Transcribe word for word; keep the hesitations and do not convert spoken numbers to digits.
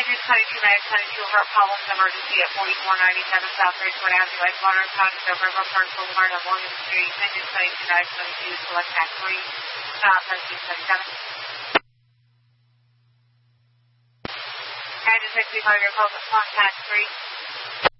Engine twenty-two nine twenty-two, Heart Problems, emergency at forty-four ninety-seven South Ridgeway Avenue, Edgewater, County of River Park Boulevard on Morgan Street. Engine twenty-two nine twenty-two, select tax three, uh, thirteen seventy-seven. Engine sixty-five, your call, contact three.